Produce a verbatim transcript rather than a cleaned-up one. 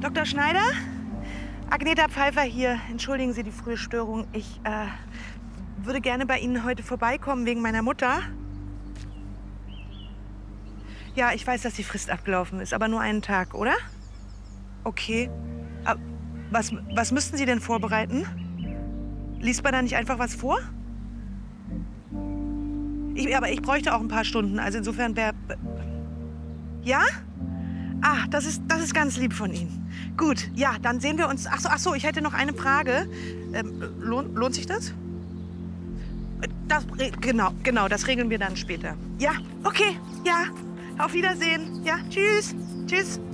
Doktor Schneider? Agneta Pfeiffer hier. Entschuldigen Sie die frühe Störung. Ich äh, würde gerne bei Ihnen heute vorbeikommen wegen meiner Mutter. Ja, ich weiß, dass die Frist abgelaufen ist, aber nur einen Tag, oder? Okay. Aber was, was müssten Sie denn vorbereiten? Liest man da nicht einfach was vor? Ich, aber ich bräuchte auch ein paar Stunden, also insofern wäre... Ja? Ah, das ist, das ist ganz lieb von Ihnen. Gut, ja, dann sehen wir uns... Ach so, ach so, ich hätte noch eine Frage. Ähm, lohnt, lohnt sich das? Das, genau, genau, das regeln wir dann später. Ja, okay, ja. Auf Wiedersehen. Ja, tschüss. Tschüss.